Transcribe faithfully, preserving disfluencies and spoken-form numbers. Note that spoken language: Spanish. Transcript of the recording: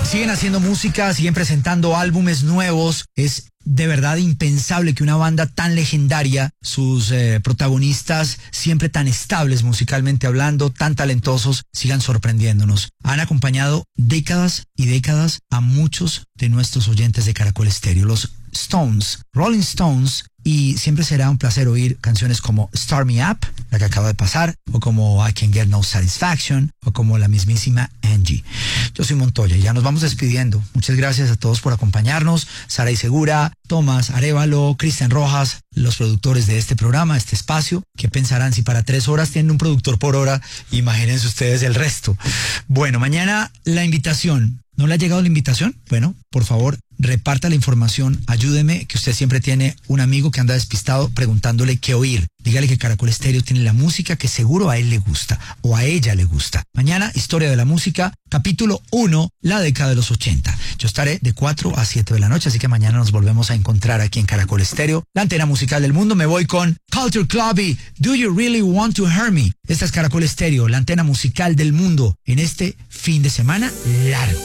Siguen haciendo música, siguen presentando álbumes nuevos. Es de verdad impensable que una banda tan legendaria, sus eh, protagonistas siempre tan estables musicalmente hablando, tan talentosos, sigan sorprendiéndonos. Han acompañado décadas y décadas a muchos de nuestros oyentes de Caracol Estéreo, los Stones, Rolling Stones, y siempre será un placer oír canciones como Start Me Up, la que acaba de pasar, o como I Can Get No Satisfaction, o como la mismísima Angie. Yo soy Montoya y ya nos vamos despidiendo. Muchas gracias a todos por acompañarnos. Sara y Segura, Tomás Arevalo, Cristian Rojas, los productores de este programa, este espacio. ¿Qué pensarán si para tres horas tienen un productor por hora? Imagínense ustedes el resto. Bueno, mañana la invitación. ¿No le ha llegado la invitación? Bueno, por favor, reparta la información, ayúdeme, que usted siempre tiene un amigo que anda despistado preguntándole qué oír. Dígale que Caracol Estéreo tiene la música que seguro a él le gusta o a ella le gusta. Mañana, Historia de la Música, capítulo uno, la década de los ochenta. Yo estaré de cuatro a siete de la noche, así que mañana nos volvemos a encontrar aquí en Caracol Estéreo, la antena musical del mundo. Me voy con Culture Club y Do You Really Want to Hear Me? Esta es Caracol Estéreo, la antena musical del mundo, en este fin de semana largo.